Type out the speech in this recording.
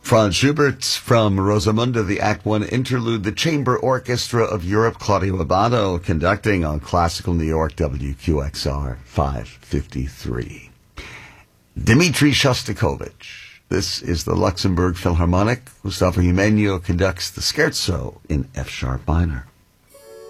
Franz Schubert from Rosamunde, the Act 1 interlude, the Chamber Orchestra of Europe, Claudio Abbado conducting on Classical New York, WQXR 553. Dmitri Shostakovich. This is the Luxembourg Philharmonic. Gustavo Eumenio conducts the Scherzo in F-sharp minor.